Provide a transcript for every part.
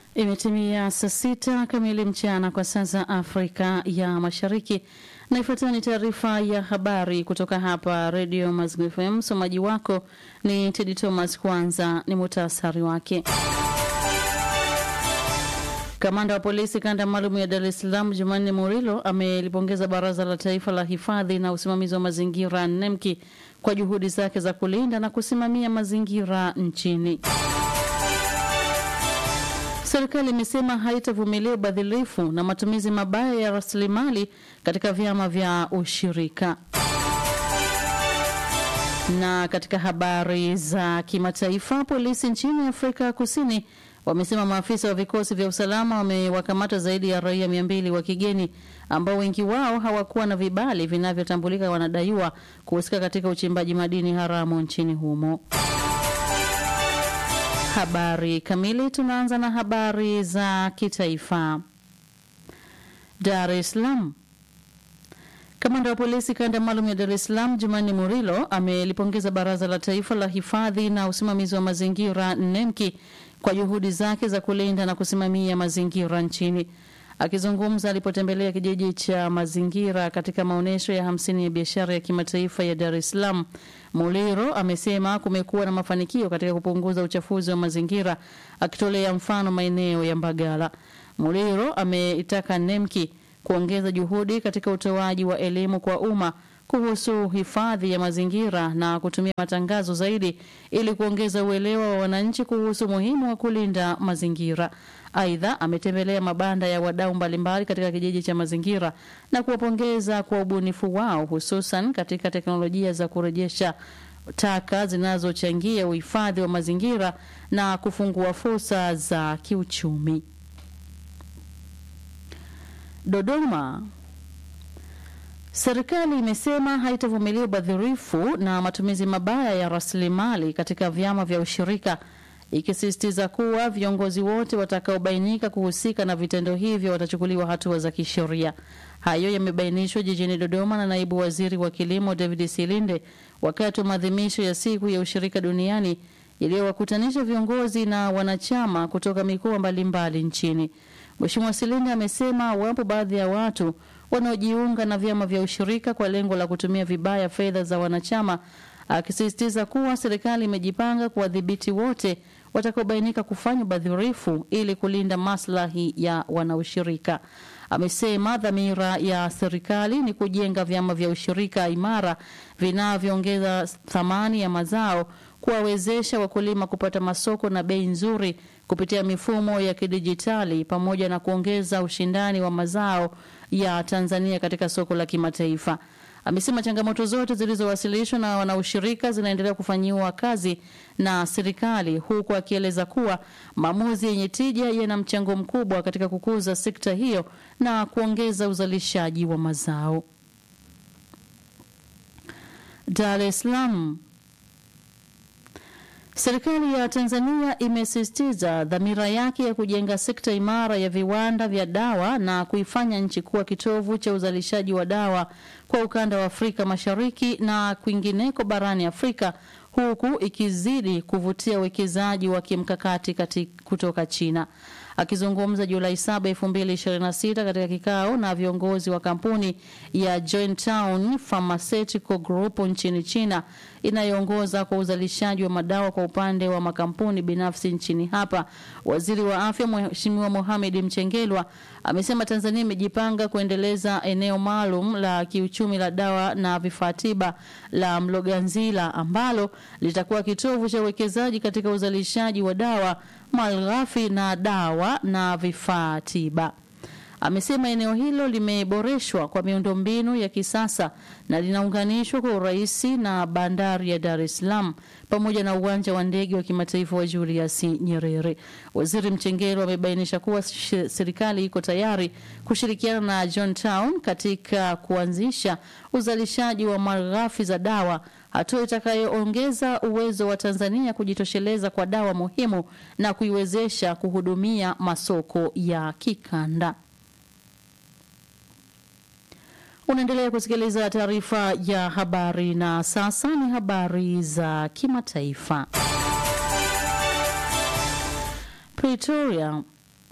Imetimia saa 6 kamili mchana kwa saa za Afrika ya Mashariki. Na ifuatayo ni taarifa ya habari kutoka hapa Radio Mazingira FM. Msomaji wako ni Teddy Thomas. Kwanza ni muhtasari wake. Kamanda wa polisi kanda maalum ya Dar es Salaam Jumanne Murilo amelipongeza Baraza la Taifa la Hifadhi na Usimamizi wa Mazingira NEMKI kwa juhudi zake za kulinda na kusimamia mazingira nchini. Serikali imesema haitavumilia ubadhilifu na matumizi mabaya ya rasilimali katika vyama vya ushirika. Na katika habari za kimataifa, polisi nchini Afrika Kusini wamesema maafisa wa vikosi vya usalama wamewakamata zaidi ya raia 200 wa kigeni ambao wengi wao hawakuwa na vibali vinavyotambulika, wanadaiwa kuhusika katika uchimbaji madini haramu nchini humo. Habari kamili. Tunaanza na habari za kitaifa. Dar es Salaam. Kamanda wa polisi kanda maalum ya Dar es Salaam Jumanne Murilo amelipongeza Baraza la Taifa la Hifadhi na Usimamizi wa Mazingira NEMKI kwa juhudi zake za kulinda na kusimamia mazingira nchini. Akizungumza alipotembelea kijiji cha mazingira katika maonesho ya 50 ya biashara ya kimataifa ya Dar es Salaam, Muliro amesema kumekuwa na mafanikio katika kupunguza uchafuzi wa mazingira, akitolea mfano maeneo ya Mbagala. Muliro ameitaka NEMKI kuongeza juhudi katika utoaji wa elimu kwa umma kuhusu hifadhi ya mazingira na kutumia matangazo zaidi ili kuongeza uelewa wa wananchi kuhusu muhimu wa kulinda mazingira. Aidha, ametembelea mabanda ya wadau mbalimbali katika kijiji cha mazingira na kuwapongeza kwa ubunifu wao, hususan katika teknolojia za kurejesha taka zinazochangia uhifadhi wa mazingira na kufungua fursa za kiuchumi. Dodoma. Serikali imesema haitavumilia ubadhirifu na matumizi mabaya ya rasilimali katika vyama vya ushirika, ikisisitiza kuwa viongozi wote watakaobainika kuhusika na vitendo hivyo watachukuliwa hatua za kisheria. Hayo yamebainishwa jijini Dodoma na naibu waziri wa kilimo David Silinde wakati wa maadhimisho ya siku ya ushirika duniani iliyowakutanisha viongozi na wanachama kutoka mikoa mbalimbali nchini. Mheshimiwa Silinde amesema wapo baadhi ya watu wanaojiunga na vyama vya ushirika kwa lengo la kutumia vibaya fedha za wanachama, akisisitiza kuwa serikali imejipanga kuwadhibiti wote watakaobainika kufanya ubadhirifu ili kulinda maslahi ya wanaushirika. Amesema dhamira ya serikali ni kujenga vyama vya ushirika imara vinavyoongeza thamani ya mazao, kuwawezesha wakulima kupata masoko na bei nzuri kupitia mifumo ya kidijitali, pamoja na kuongeza ushindani wa mazao ya Tanzania katika soko la kimataifa. Amesema changamoto zote zilizowasilishwa na wanaushirika zinaendelea kufanyiwa kazi na serikali, huku akieleza kuwa maamuzi yenye tija yana mchango mkubwa katika kukuza sekta hiyo na kuongeza uzalishaji wa mazao. Dar es Salaam. Serikali ya Tanzania imesisitiza dhamira yake ya kujenga sekta imara ya viwanda vya dawa na kuifanya nchi kuwa kitovu cha uzalishaji wa dawa kwa ukanda wa Afrika Mashariki na kwingineko barani Afrika, huku ikizidi kuvutia uwekezaji wa kimkakati kutoka China. Akizungumza Julai 7, 2026 katika kikao na viongozi wa kampuni ya Jointown Pharmaceutical Group nchini China inayoongoza kwa uzalishaji wa madawa kwa upande wa makampuni binafsi nchini hapa, Waziri wa Afya Mheshimiwa Mohamed Mchengerwa amesema Tanzania imejipanga kuendeleza eneo maalum la kiuchumi la dawa na vifaa tiba la Mloganzila ambalo litakuwa kitovu cha uwekezaji katika uzalishaji wa dawa, malighafi na dawa na vifaa tiba. Amesema eneo hilo limeboreshwa kwa miundombinu ya kisasa na linaunganishwa kwa urahisi na bandari ya Dar es Salaam pamoja na uwanja wa ndege wa kimataifa wa Julius Nyerere. Waziri Mchengerwa amebainisha kuwa serikali iko tayari kushirikiana na Jointown katika kuanzisha uzalishaji wa malighafi za dawa, hatua itakayoongeza uwezo wa Tanzania kujitosheleza kwa dawa muhimu na kuiwezesha kuhudumia masoko ya kikanda. Unaendelea kusikiliza taarifa ya habari na sasa ni habari za kimataifa. Pretoria.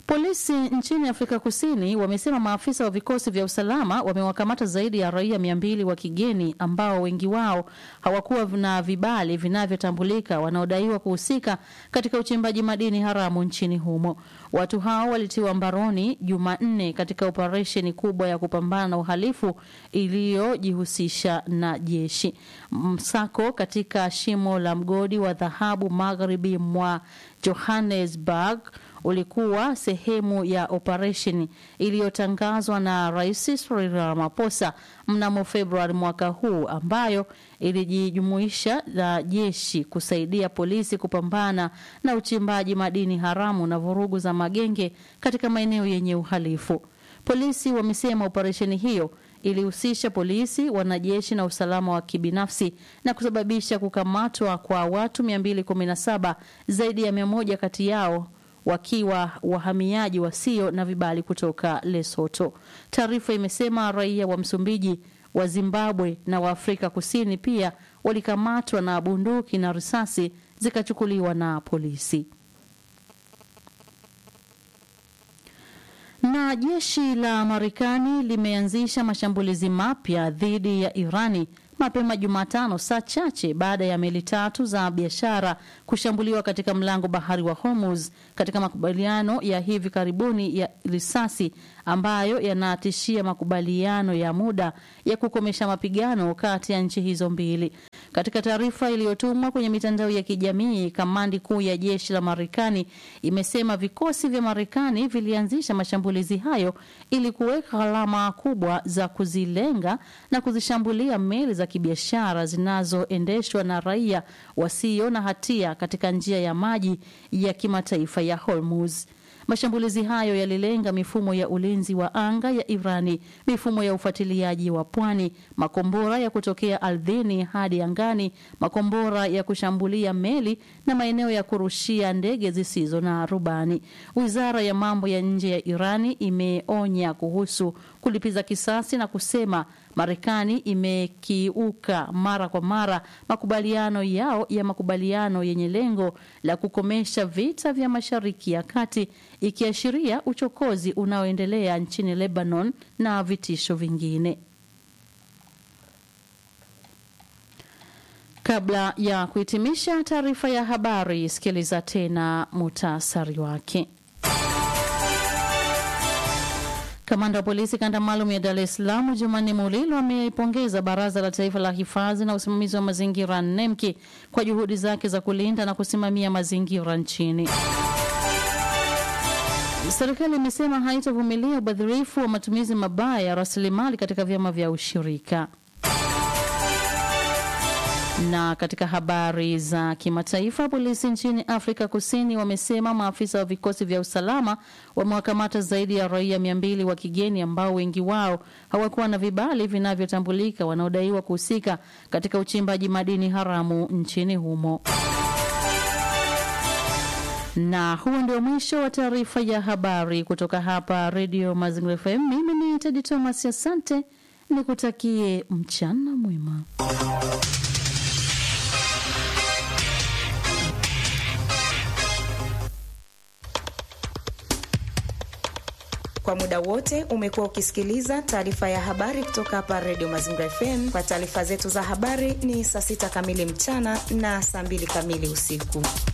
Polisi nchini Afrika Kusini wamesema maafisa wa vikosi vya usalama wamewakamata zaidi ya raia 200 wa kigeni ambao wengi wao hawakuwa na vibali vinavyotambulika wanaodaiwa kuhusika katika uchimbaji madini haramu nchini humo. Watu hao walitiwa mbaroni Jumanne katika operesheni kubwa ya kupambana na uhalifu iliyojihusisha na jeshi. Msako katika shimo la mgodi wa dhahabu magharibi mwa Johannesburg ulikuwa sehemu ya operesheni iliyotangazwa na Rais Cyril Ramaphosa mnamo Februari mwaka huu, ambayo ilijumuisha na jeshi kusaidia polisi kupambana na uchimbaji madini haramu na vurugu za magenge katika maeneo yenye uhalifu. Polisi wamesema operesheni hiyo ilihusisha polisi, wanajeshi na usalama wa kibinafsi na kusababisha kukamatwa kwa watu 217, zaidi ya 100 kati yao wakiwa wahamiaji wasio na vibali kutoka Lesotho. Taarifa imesema raia wa Msumbiji, wa Zimbabwe na wa Afrika Kusini pia walikamatwa na bunduki na risasi zikachukuliwa na polisi. Na jeshi la Marekani limeanzisha mashambulizi mapya dhidi ya Irani mapema Jumatano, saa chache baada ya meli 3 za biashara kushambuliwa katika mlango bahari wa Hormuz, katika makubaliano ya hivi karibuni ya risasi ambayo yanatishia makubaliano ya muda ya kukomesha mapigano kati ya nchi hizo mbili. Katika taarifa iliyotumwa kwenye mitandao ya kijamii, kamandi kuu ya jeshi la Marekani imesema vikosi vya Marekani vilianzisha mashambulizi hayo ili kuweka alama kubwa za kuzilenga na kuzishambulia meli za kibiashara zinazoendeshwa na raia wasio na hatia katika njia ya maji ya kimataifa ya Hormuz. Mashambulizi hayo yalilenga mifumo ya ulinzi wa anga ya Irani, mifumo ya ufuatiliaji wa pwani, makombora ya kutokea ardhini hadi angani, makombora ya kushambulia meli na maeneo ya kurushia ndege zisizo na rubani. Wizara ya mambo ya nje ya Irani imeonya kuhusu kulipiza kisasi na kusema Marekani imekiuka mara kwa mara makubaliano yao ya makubaliano yenye lengo la kukomesha vita vya Mashariki ya Kati, ikiashiria uchokozi unaoendelea nchini Lebanon na vitisho vingine. Kabla ya kuhitimisha taarifa ya habari, sikiliza tena muhtasari wake. Kamanda wa polisi kanda maalum ya Dar es Salaam Jumanne Mulilo ameipongeza Baraza la Taifa la Hifadhi na Usimamizi wa Mazingira NEMKI kwa juhudi zake za kulinda na kusimamia mazingira nchini. Serikali imesema haitavumilia ubadhirifu wa matumizi mabaya ya rasilimali katika vyama vya ushirika. Na katika habari za kimataifa, polisi nchini Afrika Kusini wamesema maafisa wa vikosi vya usalama wamewakamata zaidi ya raia 200 wa kigeni ambao wengi wao hawakuwa na vibali vinavyotambulika wanaodaiwa kuhusika katika uchimbaji madini haramu nchini humo. Na huo ndio mwisho wa taarifa ya habari kutoka hapa Radio Mazingira FM. Mimi ni Teddy Thomas, asante, nikutakie mchana mwema. Kwa muda wote umekuwa ukisikiliza taarifa ya habari kutoka hapa Radio Mazingira FM. Kwa taarifa zetu za habari ni saa 6 kamili mchana na saa 2 kamili usiku.